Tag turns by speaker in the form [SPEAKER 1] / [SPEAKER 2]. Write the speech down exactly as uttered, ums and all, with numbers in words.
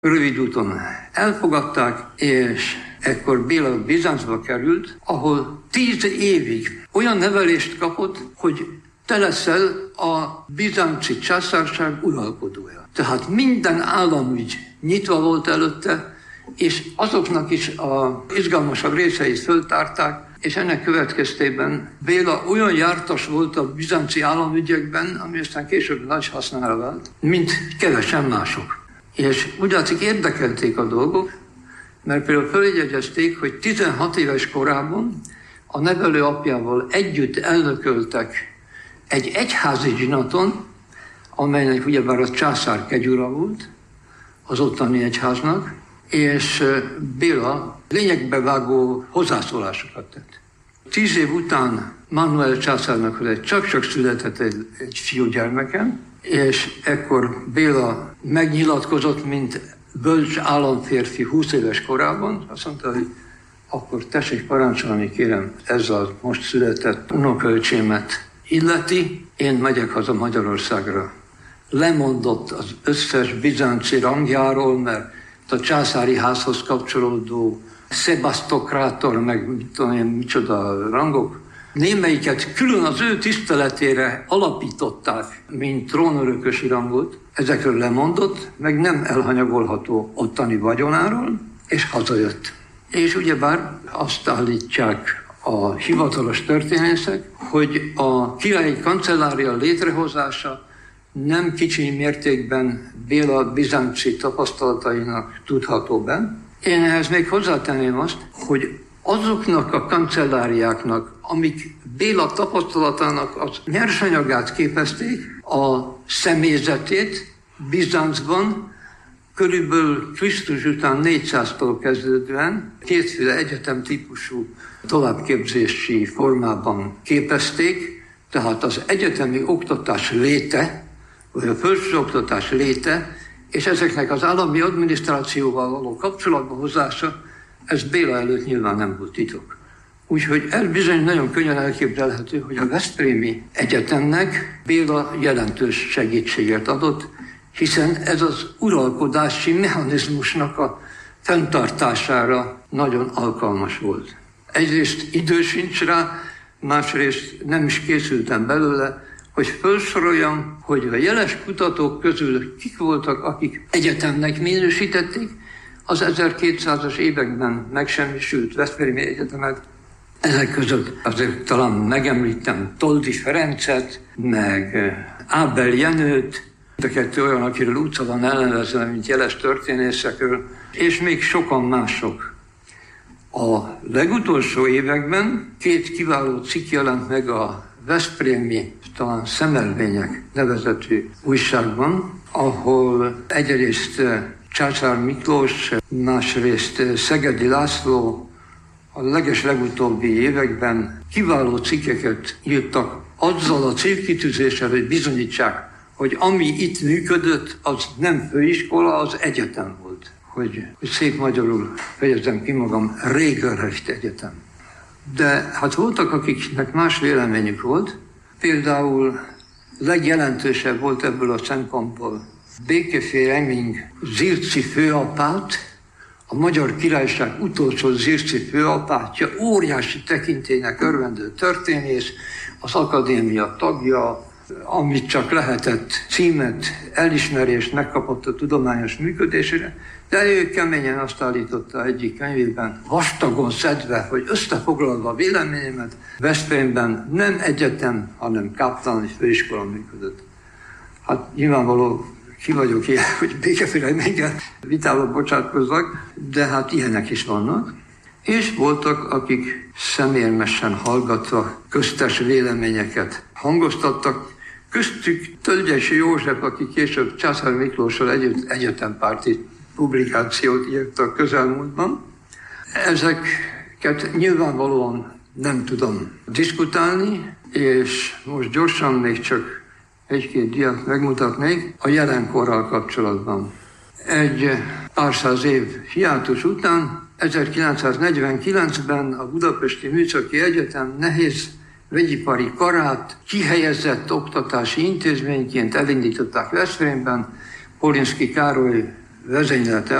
[SPEAKER 1] rövid úton elfogadták, és ekkor Béla Bizáncba került, ahol tíz évig olyan nevelést kapott, hogy te leszel a bizánci császárság uralkodója. Tehát minden államügy nyitva volt előtte, és azoknak is az izgalmasabb részeit föltárták, és ennek következtében Béla olyan jártas volt a bizánci államügyekben, ami aztán később nagy hasznára vált, mint kevesen mások. És úgy látszik érdekelték a dolgok, mert például följegyezték, hogy tizenhat éves korában a nevelő apjával együtt elnököltek egy egyházi zsinaton, amelynek ugyebár a császár kegyura volt, az ottani egyháznak, és Béla lényegbe vágó hozzászólásokat tett. Tíz év után Manuel császárnak csak-csak született egy, egy fiúgyermeken, és ekkor Béla megnyilatkozott, mint bölcs államférfi húsz éves korában. Azt mondta, hogy akkor tessék parancsolni, kérem, ezzel most született unokaöcsémet illeti, én megyek haza Magyarországra. Lemondott az összes bizánci rangjáról, mert a császári házhoz kapcsolódó szebasztokrátor, meg mit tudom én, micsoda rangok, némelyiket külön az ő tiszteletére alapították, mint trónörökösi rangot. Ezekről lemondott, meg nem elhanyagolható ottani vagyonáról, és hazajött. És ugyebár azt állítják a hivatalos történészek, hogy a királyi kancellária létrehozása nem kicsi mértékben Béla bizánci tapasztalatainak tudható be. Én ehhez még hozzátenném azt, hogy azoknak a kancelláriáknak, amik Béla tapasztalatának az nyersanyagát képezték, a személyzetét Bizáncban körülbelül Krisztus után négyszáztól kezdődően kétféle egyetem típusú továbbképzési formában képezték, tehát az egyetemi oktatás léte, vagy a felsőoktatás léte, és ezeknek az állami adminisztrációval való kapcsolatba hozása, ez Béla előtt nyilván nem volt titok. Úgyhogy ez bizony nagyon könnyen elképzelhető, hogy a Veszprémi Egyetemnek Béla jelentős segítséget adott, hiszen ez az uralkodási mechanizmusnak a fenntartására nagyon alkalmas volt. Egyrészt idő sincs rá, másrészt nem is készültem belőle, hogy felsoroljam, hogy a jeles kutatók közül kik voltak, akik egyetemnek minősítették az ezerkétszázas években megsemmisült Veszprémi Egyetemet. Ezek között azért talán megemlítem Toldy Ferencet, meg Ábel Jenőt, de kettő olyan, akiről utca van elnevezve, mint jeles történészekről, és még sokan mások. A legutolsó években két kiváló cikk jelent meg a Veszprémi, talán Szemelvények nevezetű újságban, ahol egyrészt Császár Miklós, másrészt Szegedi László a leges legutóbbi években kiváló cikkeket írtak azzal a célkitűzéssel, hogy bizonyítsák, hogy ami itt működött, az nem főiskola, az egyetem volt. Hogy, hogy szép magyarul fejezem ki magam, Regelrecht Egyetem. De hát voltak, akiknek más véleményük volt. Például legjelentősebb volt ebből a szempontból Békefél Eming Zirci főapát, a Magyar Királyság utolsó Zirci főapátja, óriási tekintélynek örvendő történész, az akadémia tagja, amit csak lehetett címet, elismerést megkapott a tudományos működésére, de ő keményen azt állította egyik könyvében, vastagon szedve, hogy összefoglalva a véleményemet, Veszprémben nem egyetem, hanem káptalan és főiskola működött. Hát nyilvánvaló, ki vagyok ilyen, hogy Békefél Eminggel vitába bocsátkozzak, de hát ilyenek is vannak. És voltak, akik szemérmesen hallgatva köztes véleményeket hangoztattak, köztük Tölgyesi József, aki később Császár Miklóssal együtt egyetempárti publikációt írt a közelmúltban. Ezeket nyilvánvalóan nem tudom diskutálni, és most gyorsan még csak egy-két diát megmutatnék a jelenkorral kapcsolatban. Egy pár száz év hiátus után, ezerkilencszáznegyvenkilencben a Budapesti Műszaki Egyetem nehéz vegyipari karát kihelyezett oktatási intézményként elindították Veszprémben. Polinszky Károly vezénylelte